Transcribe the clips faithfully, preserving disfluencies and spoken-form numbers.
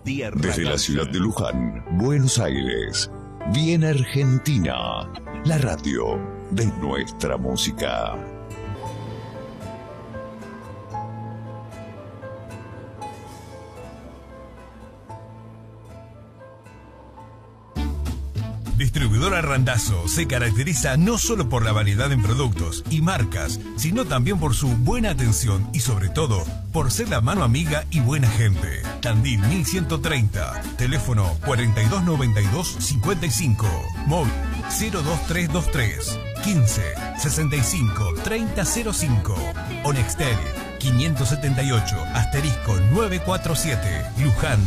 Tierra Desde la Cancha. ciudad de Luján, Buenos Aires, viene Argentina, la radio de nuestra música. Distribuidora Randazzo se caracteriza no solo por la variedad en productos y marcas, sino también por su buena atención y sobre todo por ser la mano amiga y buena gente. Tandil mil ciento treinta, teléfono cuarenta y dos noventa y dos cincuenta y cinco, móvil cero dos tres dos tres quince sesenta y cinco treinta cero cinco, Onextel quinientos setenta y ocho asterisco novecientos cuarenta y siete, Luján.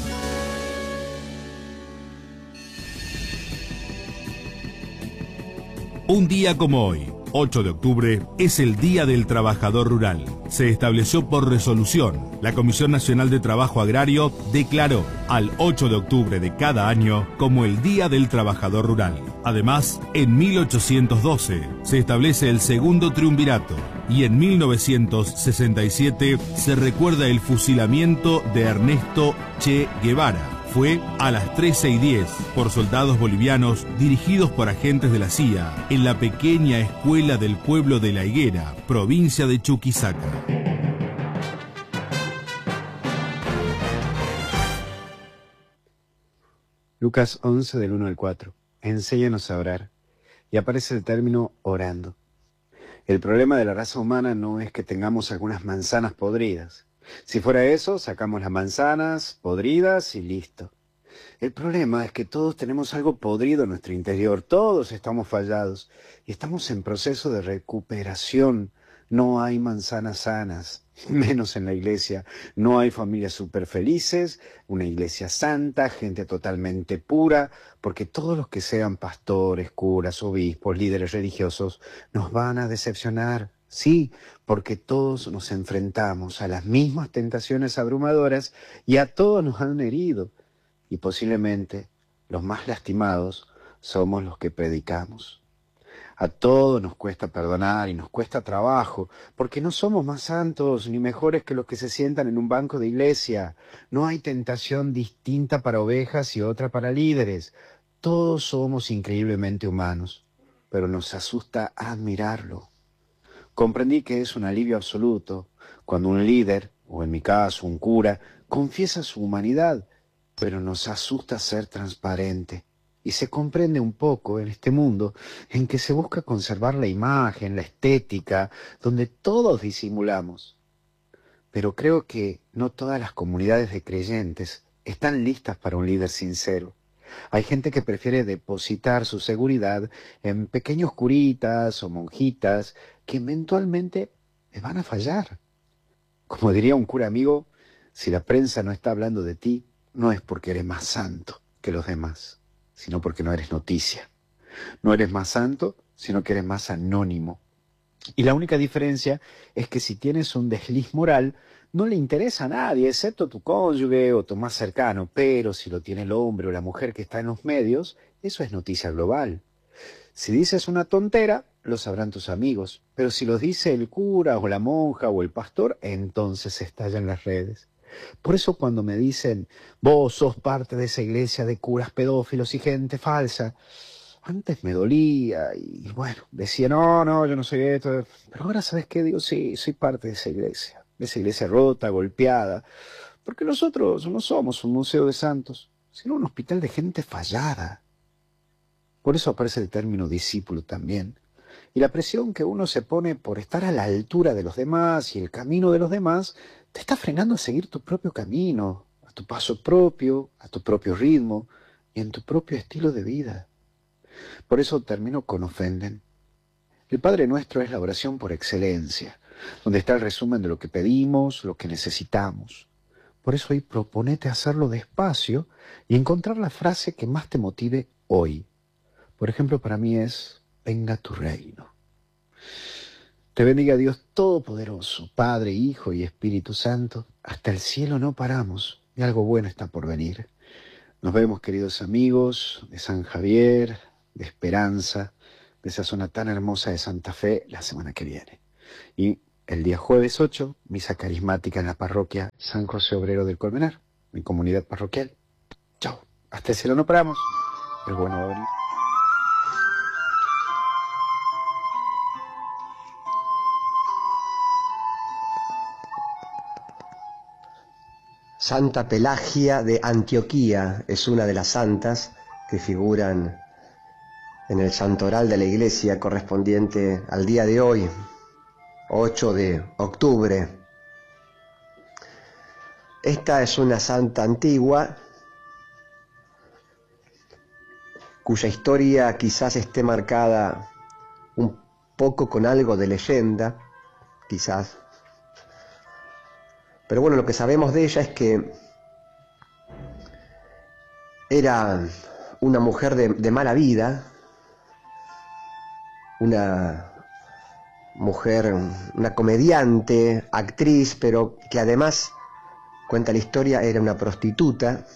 Un día como hoy, ocho de octubre, es el Día del Trabajador Rural. Se estableció por resolución. La Comisión Nacional de Trabajo Agrario declaró al ocho de octubre de cada año como el Día del Trabajador Rural. Además, en mil ochocientos doce se establece el segundo triunvirato y en mil novecientos sesenta y siete se recuerda el fusilamiento de Ernesto Che Guevara. Fue a las trece y diez por soldados bolivianos dirigidos por agentes de la C I A en la pequeña escuela del pueblo de La Higuera, provincia de Chuquisaca. Lucas once del uno al cuatro. Enséñanos a orar. Y aparece el término orando. El problema de la raza humana no es que tengamos algunas manzanas podridas. Si fuera eso, sacamos las manzanas podridas y listo. El problema es que todos tenemos algo podrido en nuestro interior, todos estamos fallados y estamos en proceso de recuperación. No hay manzanas sanas, menos en la iglesia. No hay familias súper felices, una iglesia santa, gente totalmente pura, porque todos los que sean pastores, curas, obispos, líderes religiosos, nos van a decepcionar. Sí, porque todos nos enfrentamos a las mismas tentaciones abrumadoras y a todos nos han herido. Y posiblemente los más lastimados somos los que predicamos. A todos nos cuesta perdonar y nos cuesta trabajo, porque no somos más santos ni mejores que los que se sientan en un banco de iglesia. No hay tentación distinta para ovejas y otra para líderes. Todos somos increíblemente humanos, pero nos asusta admirarlo. Comprendí que es un alivio absoluto cuando un líder, o en mi caso un cura, confiesa su humanidad, pero nos asusta ser transparente. Y se comprende un poco en este mundo en que se busca conservar la imagen, la estética, donde todos disimulamos. Pero creo que no todas las comunidades de creyentes están listas para un líder sincero. Hay gente que prefiere depositar su seguridad en pequeños curitas o monjitas que eventualmente les van a fallar. Como diría un cura amigo, si la prensa no está hablando de ti, no es porque eres más santo que los demás, sino porque no eres noticia. No eres más santo, sino que eres más anónimo. Y la única diferencia es que si tienes un desliz moral, no le interesa a nadie, excepto tu cónyuge o tu más cercano, pero si lo tiene el hombre o la mujer que está en los medios, eso es noticia global. Si dices una tontera, lo sabrán tus amigos, pero si lo dice el cura o la monja o el pastor, entonces estalla en las redes. Por eso cuando me dicen, vos sos parte de esa iglesia de curas pedófilos y gente falsa, antes me dolía y bueno, decía, no, no, yo no soy esto, pero ahora ¿sabes qué? Digo, sí, soy parte de esa iglesia, de esa iglesia rota, golpeada, porque nosotros no somos un museo de santos, sino un hospital de gente fallada. Por eso aparece el término discípulo también. Y la presión que uno se pone por estar a la altura de los demás y el camino de los demás te está frenando a seguir tu propio camino, a tu paso propio, a tu propio ritmo y en tu propio estilo de vida. Por eso termino con ofenden. El Padre Nuestro es la oración por excelencia, donde está el resumen de lo que pedimos, lo que necesitamos. Por eso hoy proponete hacerlo despacio y encontrar la frase que más te motive hoy. Por ejemplo, para mí es, venga tu reino. Te bendiga Dios Todopoderoso, Padre, Hijo y Espíritu Santo. Hasta el cielo no paramos y algo bueno está por venir. Nos vemos, queridos amigos de San Javier, de Esperanza, de esa zona tan hermosa de Santa Fe, la semana que viene. Y el día jueves ocho, misa carismática en la parroquia San José Obrero del Colmenar. mi comunidad parroquial. Chao. Hasta el cielo no paramos. El bueno va a venir. Santa Pelagia de Antioquía es una de las santas que figuran en el santoral de la iglesia correspondiente al día de hoy, ocho de octubre. Esta es una santa antigua cuya historia quizás esté marcada un poco con algo de leyenda, quizás. Pero bueno, lo que sabemos de ella es que era una mujer de, de mala vida, una mujer, una comediante, actriz, pero que además, cuenta la historia, era una prostituta,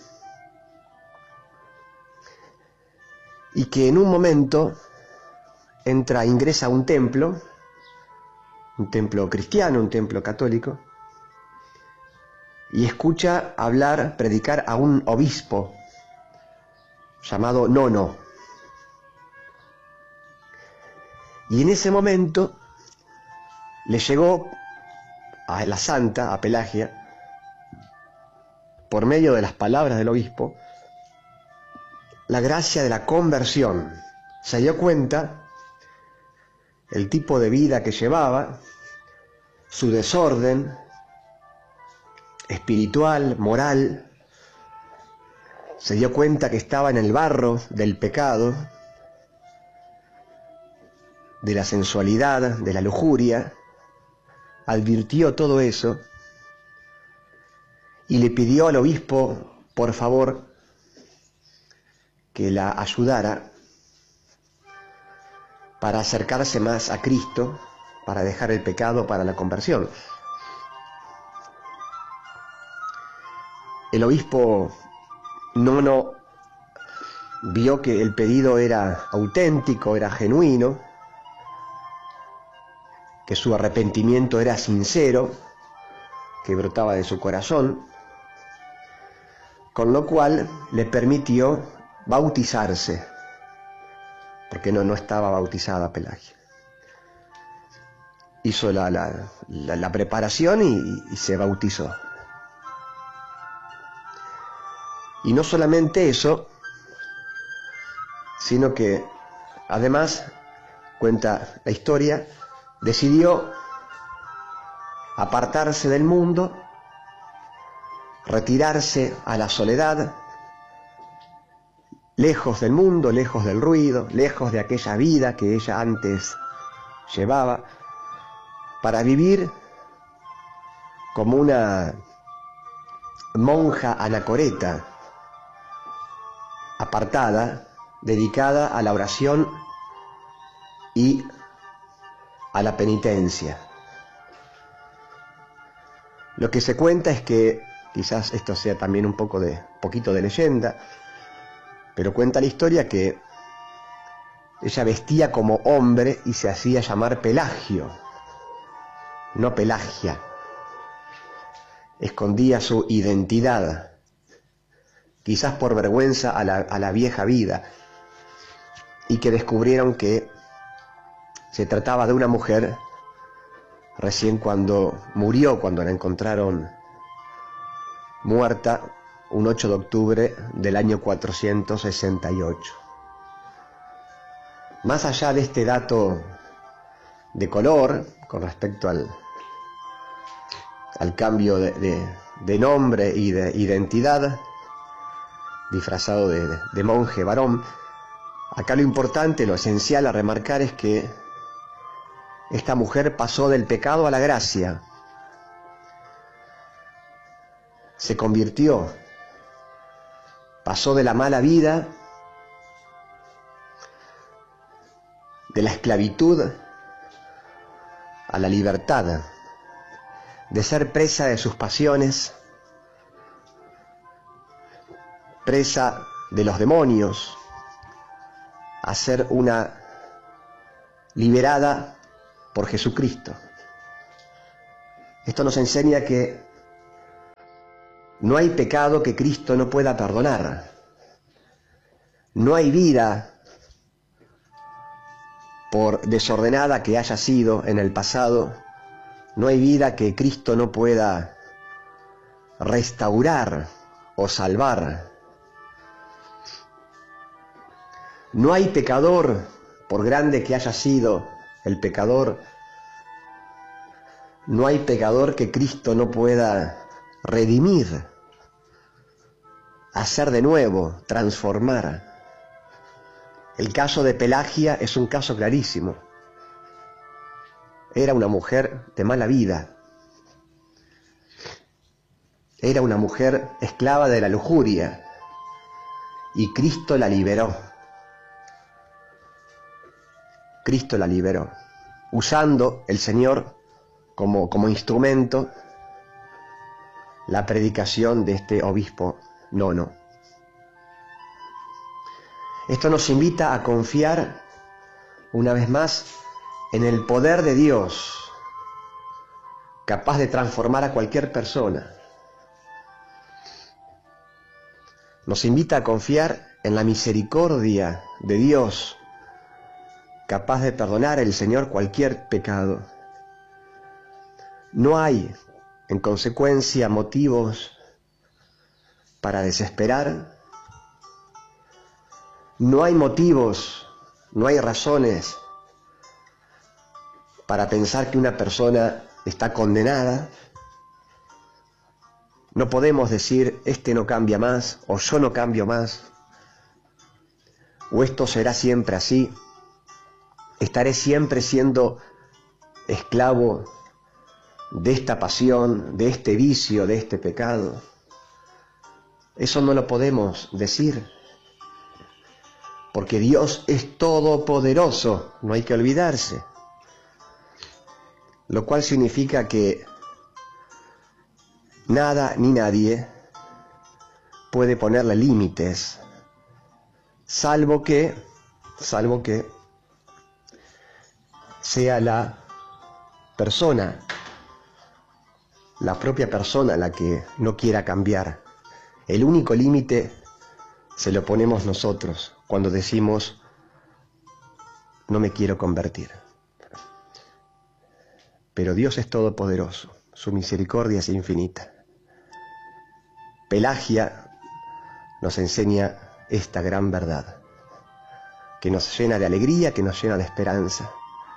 y que en un momento entra, ingresa a un templo, un templo cristiano, un templo católico, y escucha hablar, predicar a un obispo llamado Nono. Y en ese momento le llegó a la santa, a Pelagia, por medio de las palabras del obispo, la gracia de la conversión. Se dio cuenta el tipo de vida que llevaba, su desorden espiritual, moral. Se dio cuenta que estaba en el barro del pecado, de la sensualidad, de la lujuria. Advirtió todo eso y le pidió al obispo, por favor, que la ayudara para acercarse más a Cristo, para dejar el pecado, para la conversión. El obispo Nono vio que el pedido era auténtico, era genuino, que su arrepentimiento era sincero, que brotaba de su corazón, con lo cual le permitió bautizarse, porque no, no estaba bautizada Pelagia. Hizo la, la, la, la preparación y, y se bautizó. Y no solamente eso, sino que además, cuenta la historia, decidió apartarse del mundo, retirarse a la soledad, lejos del mundo, lejos del ruido, lejos de aquella vida que ella antes llevaba, para vivir como una monja anacoreta, apartada, dedicada a la oración y a la penitencia. Lo que se cuenta es que, quizás esto sea también un poco de, poquito de leyenda, pero cuenta la historia que ella vestía como hombre y se hacía llamar Pelagio, no Pelagia. Escondía su identidad, quizás por vergüenza a la, a la vieja vida, y que descubrieron que se trataba de una mujer recién cuando murió, cuando la encontraron muerta un ocho de octubre del año cuatrocientos sesenta y ocho. Más allá de este dato de color con respecto al, al cambio de, de, de nombre y de identidad, disfrazado de, de, de monje varón, acá lo importante, lo esencial a remarcar es que esta mujer pasó del pecado a la gracia, se convirtió, pasó de la mala vida, de la esclavitud a la libertad, de ser presa de sus pasiones, presa de los demonios, a ser una liberada por Jesucristo. Esto nos enseña que No hay pecado que Cristo no pueda perdonar. No hay vida, por desordenada que haya sido en el pasado, no hay vida que Cristo no pueda restaurar o salvar. No hay pecador, por grande que haya sido el pecador, no hay pecador que Cristo no pueda redimir, hacer de nuevo, transformar. El caso de Pelagia es un caso clarísimo. Era una mujer de mala vida. Era una mujer esclava de la lujuria. Y Cristo la liberó. Cristo la liberó. Usando el Señor como, como instrumento la predicación de este obispo nono. Esto nos invita a confiar una vez más en el poder de Dios, capaz de transformar a cualquier persona. Nos invita a confiar en la misericordia de Dios, capaz de perdonar el Señor cualquier pecado. No hay, en consecuencia, motivos para desesperar. No hay motivos, no hay razones para pensar que una persona está condenada. No podemos decir, este no cambia más, o yo no cambio más, o esto será siempre así, estaré siempre siendo esclavo de esta pasión, de este vicio, de este pecado. Eso no lo podemos decir. Porque Dios es todopoderoso, no hay que olvidarse. Lo cual significa que nada ni nadie puede ponerle límites, salvo que, salvo que sea la persona, la propia persona la que no quiera cambiar. El único límite se lo ponemos nosotros cuando decimos, no me quiero convertir. Pero Dios es todopoderoso, su misericordia es infinita. Pelagia nos enseña esta gran verdad, que nos llena de alegría, que nos llena de esperanza.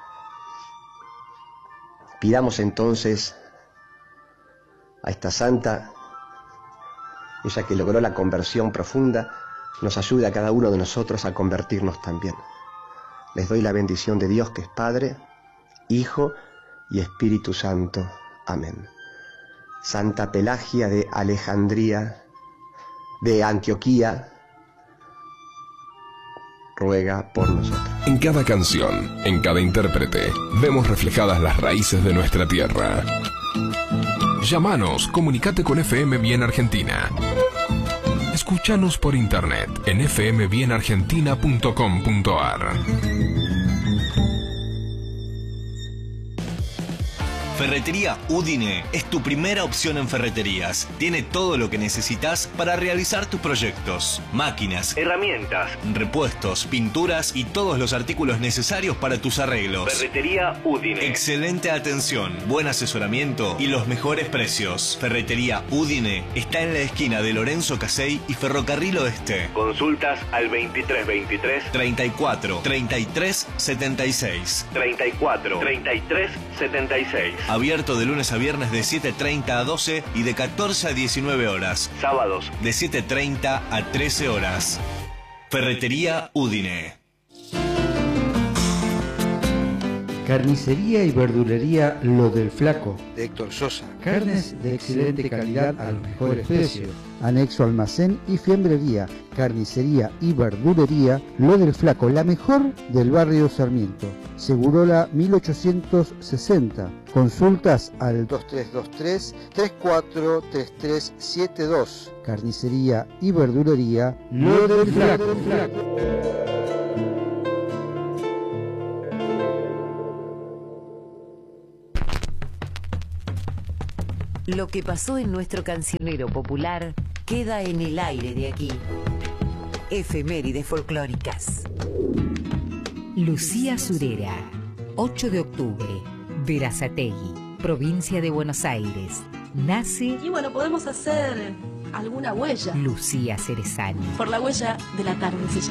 Pidamos entonces a esta santa, ella que logró la conversión profunda, nos ayude a cada uno de nosotros a convertirnos también. Les doy la bendición de Dios, que es Padre, Hijo y Espíritu Santo. Amén. Santa Pelagia de Alejandría, de Antioquía, ruega por nosotros. En cada canción, en cada intérprete, vemos reflejadas las raíces de nuestra tierra. Llámanos, comunicate con F M Bien Argentina. Escúchanos por internet en f m bien argentina punto com punto a r. Ferretería Udine es tu primera opción en ferreterías. Tiene todo lo que necesitas para realizar tus proyectos. Máquinas, herramientas, repuestos, pinturas y todos los artículos necesarios para tus arreglos. Ferretería Udine. Excelente atención, buen asesoramiento y los mejores precios. Ferretería Udine está en la esquina de Lorenzo Casey y Ferrocarril Oeste. Consultas al veintitrés veintitrés treinta y cuatro treinta y tres setenta y seis. treinta y cuatro treinta y tres setenta y seis. Abierto de lunes a viernes de siete treinta a doce y de catorce a diecinueve horas. Sábados de siete treinta a trece horas. Ferretería Udine. Carnicería y verdulería Lo del Flaco, de Héctor Sosa. Carnes de excelente calidad a los mejores precios. Anexo almacén y fiambrería. Carnicería y verdulería Lo del Flaco, la mejor del barrio Sarmiento. Segurola mil ochocientos sesenta. Consultas al dos tres dos tres, tres cuatro tres tres siete dos. Carnicería y verdulería Lo del Flaco. Lo que pasó en nuestro cancionero popular queda en el aire de aquí. Efemérides folclóricas. Lucía Surera, ocho de octubre, Berazategui, provincia de Buenos Aires. Nace... Y bueno, podemos hacer alguna huella. Lucía Cerezani. Por la huella de la tarde se llama.